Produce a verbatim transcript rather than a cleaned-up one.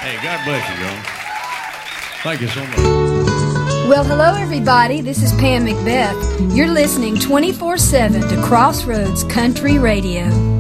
Hey, God bless you, y'all. Thank you so much. Well, hello, everybody. This is Pam Macbeth. You're listening twenty-four seven to Crossroads Country Radio.